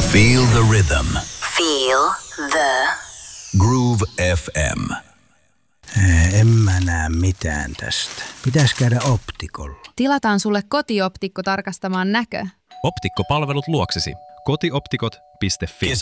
Feel the rhythm. Feel the Groove FM. En mä näe mitään tästä. Pitäis käydä optikolla. Tilataan sulle kotioptikko tarkastamaan näkö. Optikkopalvelut luoksesi. Kotioptikot.fi